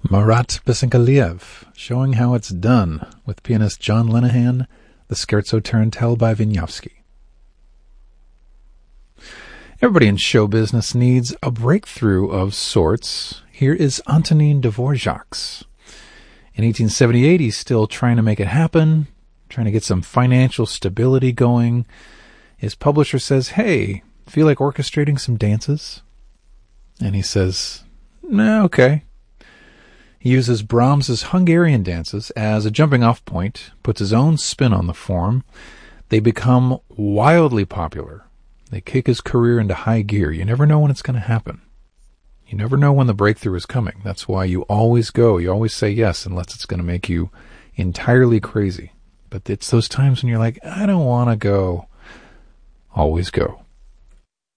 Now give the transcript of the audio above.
Marat Bessenkaliev, showing how it's done with pianist John Lenehan, the Scherzo Tarantelle by Wieniawski. Everybody in show business needs a breakthrough of sorts. Here is Antonin Dvorak's. In 1878, he's still trying to make it happen, trying to get some financial stability going. His publisher says, "Hey, feel like orchestrating some dances?" And he says, "Nah, okay." He uses Brahms's Hungarian dances as a jumping-off point, puts his own spin on the form. They become wildly popular. They kick his career into high gear. You never know when it's going to happen. You never know when the breakthrough is coming. That's why you always go. You always say yes, unless it's going to make you entirely crazy. But it's those times when you're like, I don't want to go. Always go.